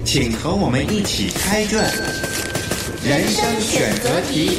请和我们一起开卷人生选择题。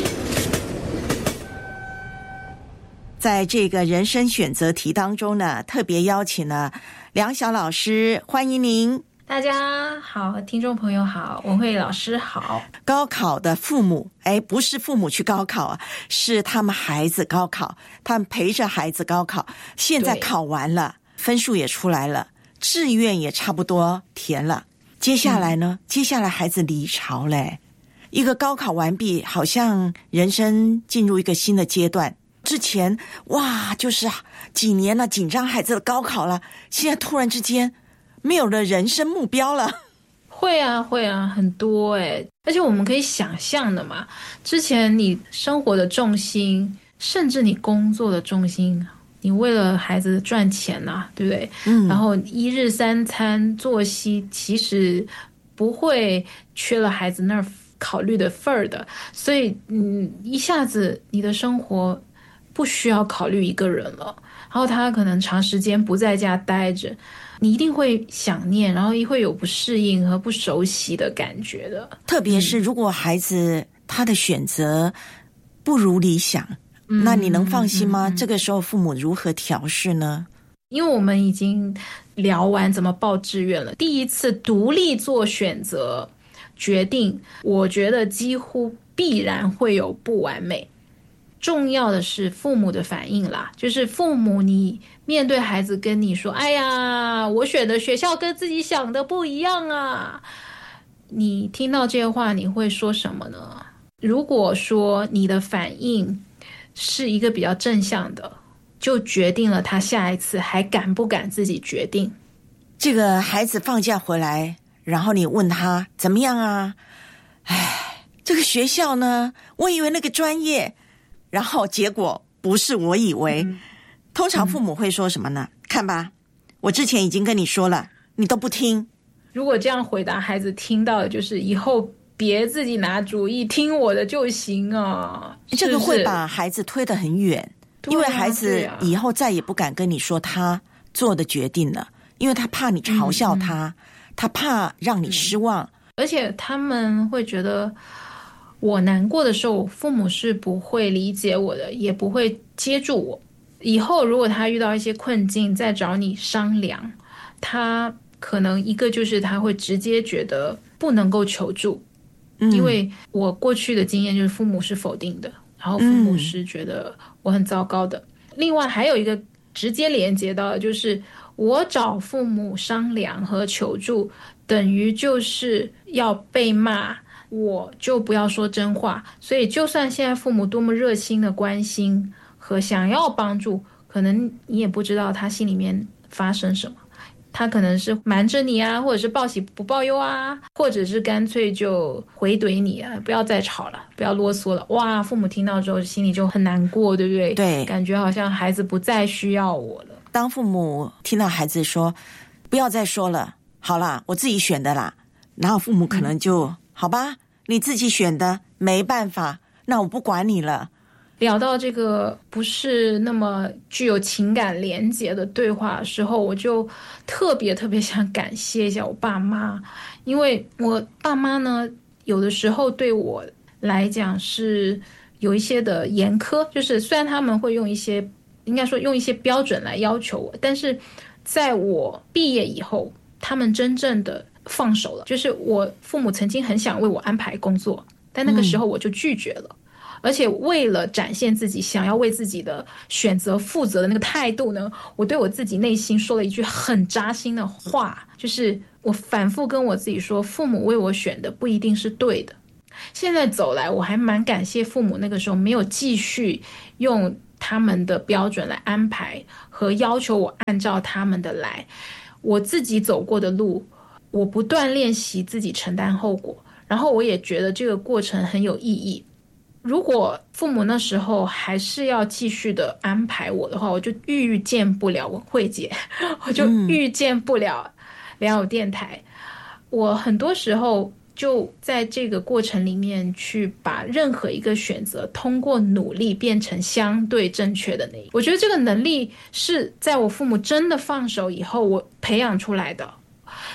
在这个人生选择题当中呢，特别邀请了梁晓老师，欢迎您。 大家好，听众朋友好，文慧老师好。 高考的父母，不是父母去高考啊，是他们孩子高考，他们陪着孩子高考，现在考完了，分数也出来了，志愿也差不多填了，接下来呢？接下来孩子离巢嘞，一个高考完毕，好像人生进入一个新的阶段。之前哇，就是几年了，紧张孩子的高考了，现在突然之间没有了人生目标了。 会啊，很多而且我们可以想象的嘛，之前你生活的重心，甚至你工作的重心，你为了孩子赚钱啊，对不对？然后一日三餐作息其实不会缺了孩子那儿考虑的份儿的，所以一下子你的生活不需要考虑一个人了，然后他可能长时间不在家待着，你一定会想念，然后也会有不适应和不熟悉的感觉的。 特别是如果孩子他的选择不如理想，那你能放心吗？这个时候父母如何调试呢？ 因为我们已经聊完怎么报志愿了，第一次独立做选择决定，我觉得几乎必然会有不完美。重要的是父母的反应啦，就是父母你面对孩子跟你说，哎呀，我选的学校跟自己想的不一样啊，你听到这些话你会说什么呢？如果说你的反应是一个比较正向的，就决定了他下一次还敢不敢自己决定。 这个孩子放假回来，然后你问他怎么样啊？这个学校呢，我以为那个专业，然后结果不是我以为。通常父母会说什么呢？看吧，我之前已经跟你说了，你都不听。 如果这样回答，孩子听到的就是以后别自己拿主意，听我的就行啊。 这个会把孩子推得很远，因为孩子以后再也不敢跟你说他做的决定了，因为他怕你嘲笑他，他怕让你失望， 而且他们会觉得我难过的时候，父母是不会理解我的，也不会接住我。以后如果他遇到一些困境再找你商量，他可能一个就是他会直接觉得不能够求助，因为我过去的经验就是父母是否定的，然后父母是觉得我很糟糕的。另外还有一个直接连接到的就是我找父母商量和求助，等于就是要被骂，我就不要说真话。所以就算现在父母多么热心的关心和想要帮助，可能你也不知道他心里面发生什么，他可能是瞒着你啊，或者是报喜不报忧啊，或者是干脆就回怼你啊，不要再吵了，不要啰嗦了。哇，父母听到之后心里就很难过，对不对？ 对， 感觉好像孩子不再需要我了。 当父母听到孩子说不要再说了，好啦，我自己选的啦，然后父母可能就好吧，你自己选的，没办法，那我不管你了。 聊到这个不是那么具有情感连结的对话的时候，我就特别想感谢一下我爸妈，因为我爸妈呢，有的时候对我来讲是有一些的严苛，就是虽然他们会用一些，应该说用一些标准来要求我，但是在我毕业以后，他们真正的放手了。就是我父母曾经很想为我安排工作，但那个时候我就拒绝了。而且为了展现自己想要为自己的选择负责的那个态度呢，我对我自己内心说了一句很扎心的话，就是我反复跟我自己说，父母为我选的不一定是对的。现在走来，我还蛮感谢父母那个时候没有继续用他们的标准来安排和要求我按照他们的来。我自己走过的路，我不断练习自己承担后果，然后我也觉得这个过程很有意义。如果父母那时候还是要继续的安排我的话，我就预见不了文慧姐，我就预见不了良友电台。我很多时候就在这个过程里面去把任何一个选择通过努力变成相对正确的那一个。我觉得这个能力是在我父母真的放手以后我培养出来的。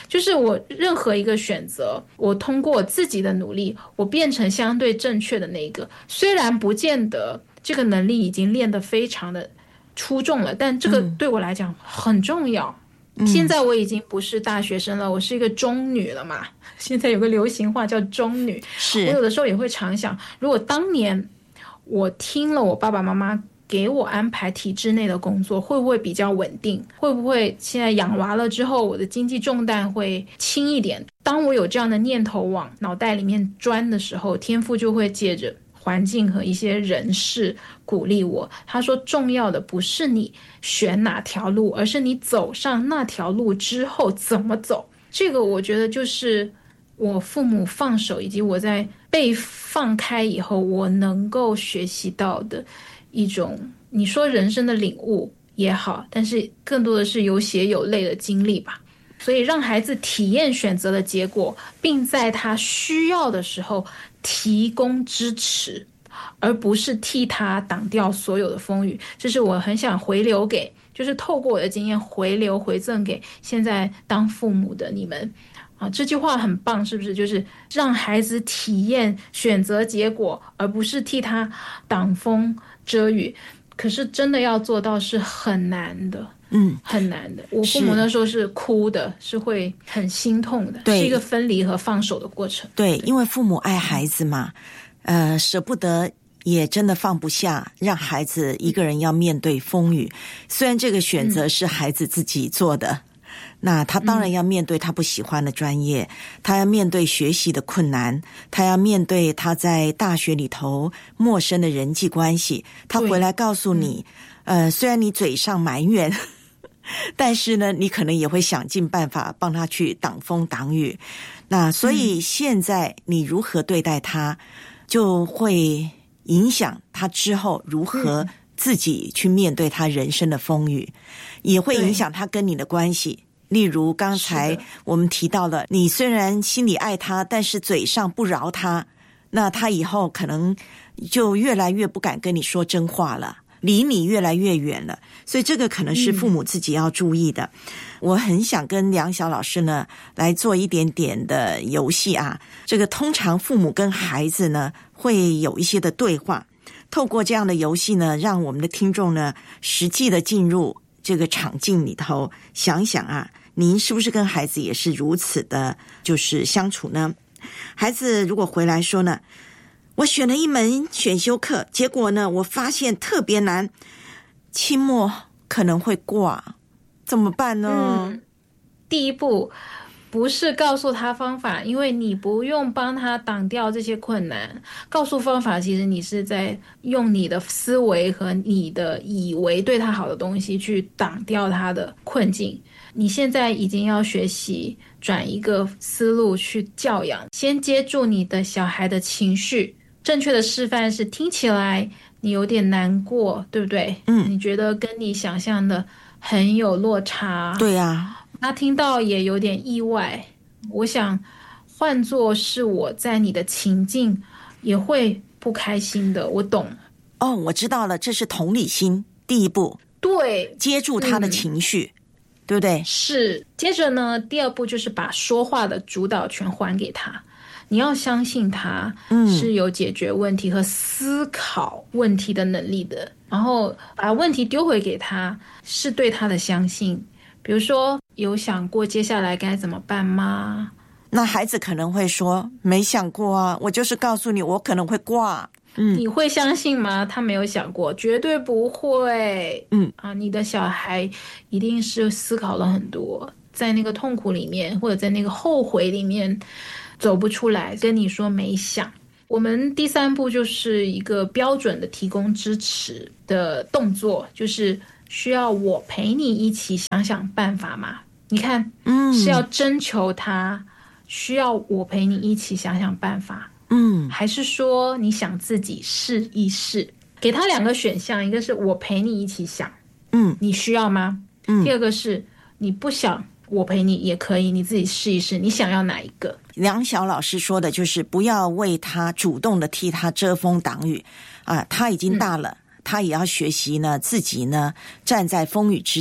就是我任何一个选择，我通过我自己的努力，我变成相对正确的那一个，虽然不见得这个能力已经练得非常的出众了，但这个对我来讲很重要。现在我已经不是大学生了，我是一个中女了嘛。现在有个流行话叫中女， 是我有的时候也会常想，如果当年我听了我爸爸妈妈给我安排体制内的工作，会不会比较稳定？会不会现在养娃了之后，我的经济重担会轻一点？当我有这样的念头往脑袋里面钻的时候，天父就会借着环境和一些人事鼓励我。他说重要的不是你选哪条路，而是你走上那条路之后怎么走。这个我觉得就是我父母放手以及我在被放开以后我能够学习到的一种，你说人生的领悟也好，但是更多的是有血有泪的经历吧。所以让孩子体验选择的结果，并在他需要的时候提供支持，而不是替他挡掉所有的风雨。这是我很想回流给，就是透过我的经验回赠给现在当父母的你们啊。这句话很棒，是不是？就是让孩子体验选择结果，而不是替他挡风遮雨。可是真的要做到是很难的。很难的。我父母那时候是哭的，是会很心痛的，是一个分离和放手的过程。 对，因为父母爱孩子嘛，舍不得也真的放不下，让孩子一个人要面对风雨。虽然这个选择是孩子自己做的，那他当然要面对他不喜欢的专业，他要面对学习的困难，他要面对他在大学里头陌生的人际关系。他回来告诉你，虽然你嘴上埋怨，但是呢，你可能也会想尽办法帮他去挡风挡雨。那所以现在你如何对待他，就会影响他之后如何自己去面对他人生的风雨，也会影响他跟你的关系。例如刚才我们提到了，你虽然心里爱他，但是嘴上不饶他，那他以后可能就越来越不敢跟你说真话了，离你越来越远了。所以这个可能是父母自己要注意的。我很想跟梁晓老师呢来做一点点的游戏啊。这个通常父母跟孩子呢会有一些的对话，透过这样的游戏呢，让我们的听众呢实际的进入这个场景里头，想想啊，您是不是跟孩子也是如此的就是相处呢？孩子如果回来说呢，我选了一门选修课，结果呢我发现特别难，期末可能会挂，怎么办呢？ 第一步不是告诉他方法，因为你不用帮他挡掉这些困难。告诉方法，其实你是在用你的思维和你的以为对他好的东西去挡掉他的困境。你现在已经要学习转一个思路去教养，先接住你的小孩的情绪。正确的示范是听起来你有点难过，对不对？你觉得跟你想象的很有落差。 对啊， 他听到也有点意外。我想换作是我在你的情境也会不开心的，我懂。 哦，我知道了，这是同理心第一步。 对， 接住他的情绪，对不对？ 是。接着呢，第二步就是把说话的主导权还给他。你要相信他是有解决问题和思考问题的能力的，然后把问题丢回给他，是对他的相信。比如说，有想过接下来该怎么办吗？ 那孩子可能会说，没想过啊，我就是告诉你我可能会挂。 你会相信吗？他没有想过，绝对不会。你的小孩一定是思考了很多，在那个痛苦里面，或者在那个后悔里面走不出来，跟你说没想。我们第三步就是一个标准的提供支持的动作，就是需要我陪你一起想想办法嘛。你看，是要征求他，需要我陪你一起想想办法。还是说你想自己试一试？给他两个选项，一个是我陪你一起想，你需要吗？第二个是你不想我陪你也可以，你自己试一试，你想要哪一个？ 梁晓老师说的就是不要为他主动的替他遮风挡雨啊，他已经大了，他也要学习呢，自己呢站在风雨之下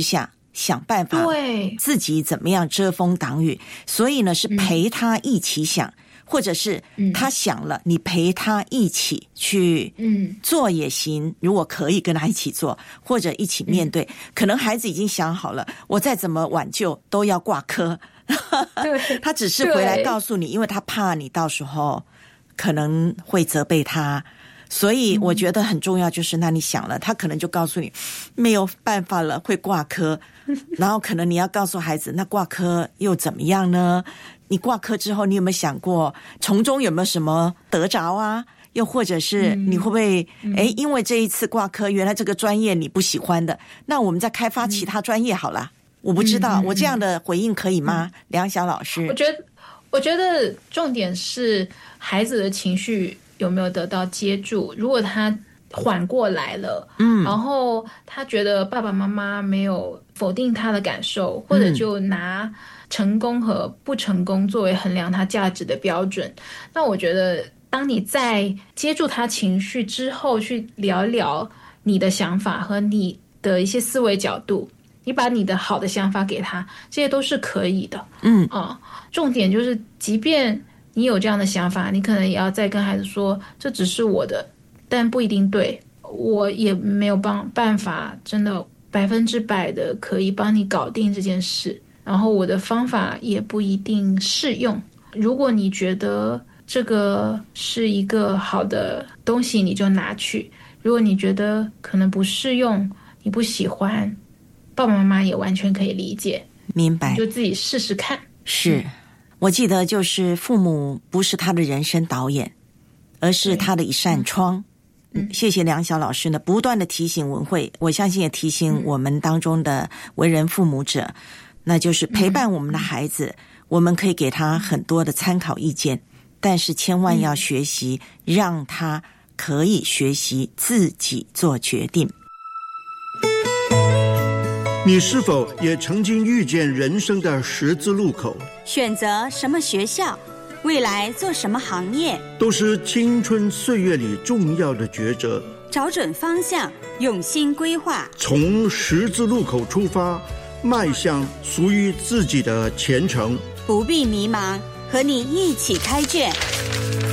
想办法自己怎么样遮风挡雨，所以呢是陪他一起想，或者是他想了，你陪他一起去做也行，如果可以跟他一起做，或者一起面对。可能孩子已经想好了，我再怎么挽救都要挂科，他只是回来告诉你，因为他怕你到时候可能会责备他。所以我觉得很重要，就是那你想了，他可能就告诉你没有办法了，会挂科，然后可能你要告诉孩子，那挂科又怎么样呢？你挂科之后，你有没有想过从中有没有什么得着啊？又或者是你会不会因为这一次挂科，原来这个专业你不喜欢的，那我们再开发其他专业好了。我不知道我这样的回应可以吗？梁晓老师， 我觉得重点是孩子的情绪有没有得到接住。如果他缓过来了，然后他觉得爸爸妈妈没有否定他的感受，或者就拿成功和不成功作为衡量他价值的标准，那我觉得当你在接住他情绪之后，去聊聊你的想法和你的一些思维角度，你把你的好的想法给他，这些都是可以的。重点就是即便你有这样的想法，你可能也要再跟孩子说，这只是我的，但不一定对，我也没有办法真的100%的可以帮你搞定这件事，然后我的方法也不一定适用。如果你觉得这个是一个好的东西，你就拿去，如果你觉得可能不适用，你不喜欢，爸爸妈妈也完全可以理解。 明白， 你就自己试试看。 是，我记得就是父母不是他的人生导演，而是他的一扇窗。谢谢梁晓老师呢，不断的提醒文慧，我相信也提醒我们当中的为人父母者，那就是陪伴我们的孩子，我们可以给他很多的参考意见，但是千万要学习，让他可以学习自己做决定。 你是否也曾经遇见人生的十字路口？ 选择什么学校，未来做什么行业， 都是青春岁月里重要的抉择。 找准方向，用心规划， 从十字路口出发，迈向属于自己的前程。 不必迷茫，和你一起开卷。